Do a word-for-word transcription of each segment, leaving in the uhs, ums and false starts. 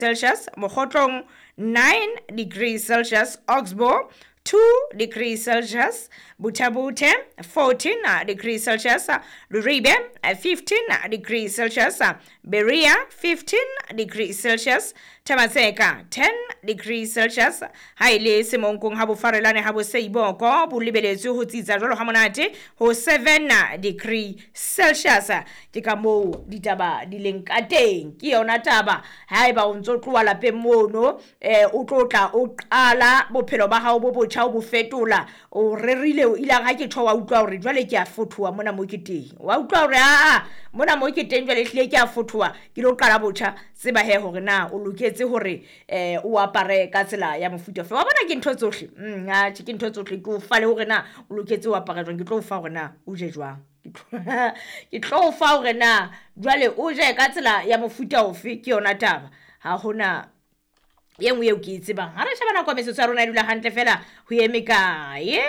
Celsius, Mokotlong nine degrees Celsius, Oxbow two degrees Celsius, Butabute fourteen degrees Celsius, Luribe fifteen degrees Celsius, Berea fifteen degrees Celsius, Tamaseka ten degrees Celsius, Haile Semonkong habo farelane habo seiboko bulibelezu ho tsitsa jwalo ha monate ho seven degrees Celsius. Ke ka moo ditaba di leng ka teng ke yona taba haeba o ntso tloa lapeng mono eh o tlotla o qala bophelo ba hao bo botjha o bo fetola o rerile o ilang ha ke tho wa utlwa hore jwale ke a fothuwa mona mo ke teng wa utlwa hore a mona mo ke teng jwale hle ke a fothuwa ke lo qala botjha se ba he hore na o loketse hore eh o apare ka tsela ya mofuta fe wa bona ke ntho tsohle mm ha ke ntho tsohle ke o fale hore na o loketse o apara jwang ke tlo o fa hore na o je jwang ke tlo o fa hore na jwale o je ka tsela ya mofuta ofe ke yona taba ha hona yengwe eo ke tsebang ha re shebana kwa mesetso ya rona dula hantle fela ho eme kae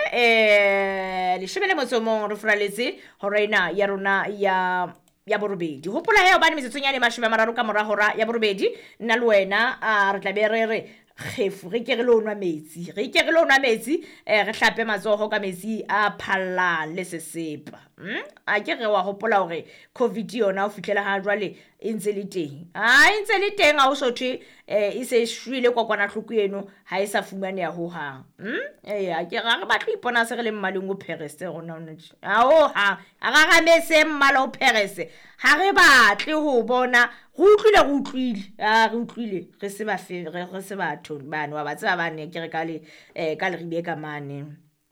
eh le shebele motsomong re fraletse horena ya rona ya ya borobedi hopola he obane mesetso nyane mashome mararo ka mora hora ya borobedi nna le wena a re tla be re re kgefu re ke re lo nwa metsi re ke re lo nwa metsi eh re hlape matsoho ka metsi a phalla le sesepa hm a ke re wa hopola hore covid yona o fitlela ha jwale e ntse le teng a e ntse le teng a o so thwe eh e se shwile kokwana hloko eno ha e sa fumane ya ho hang hm eh a ke ra re batla ipona se re le mmaleng o perese rona a o ha a ga ga mese mmala o perese ha re batle ho bona go utlwile go utlwile a re utlwile re se ba fe re se batho bana wa ba tsaba bane ke re ka le eh ka le ribe ka mane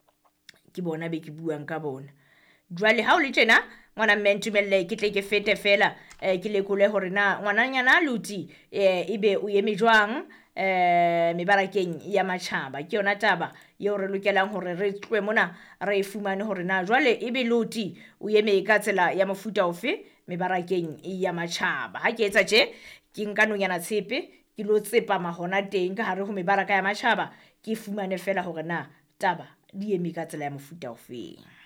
ke bona be ke buang ka bona jwale ha o le tjena ngwana mmentumelle ke tle ke fete fela eh ke lekole hore na ngwananyana luti eh ibe o eme jwang eh mebarakeng ya matjhaba ke yona taba yo re lokelang hore re tlwe mona re e fumane hore na jwale ebe luti o eme ka tsela ya mofuta ofe mebarakeng ya matjhaba ha ke etsa tje ke nka nonyana tshepe ke lo tsepa mahona teng ka hare ho mebaraka ya matjhaba ke fumane fela hore na taba di eme ka tsela ya mofuta ofe.